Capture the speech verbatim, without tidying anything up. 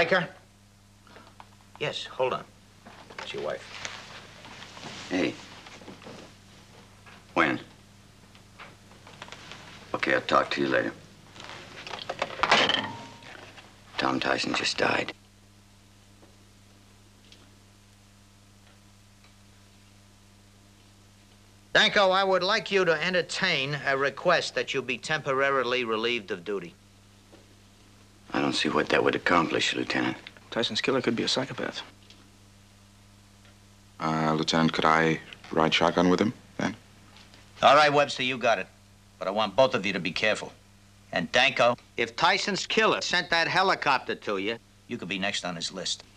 Riker? Yes, hold on. It's your wife. Hey. When? Okay, I'll talk to you later. Tom Tyson just died. Danko, I would like you to entertain a request that you be temporarily relieved of duty. I don't see what that would accomplish, Lieutenant. Tyson's killer could be a psychopath. Uh, Lieutenant, could I ride shotgun with him, then? All right, Webster, you got it. But I want both of you to be careful. And Danko, if Tyson's killer sent that helicopter to you, you could be next on his list.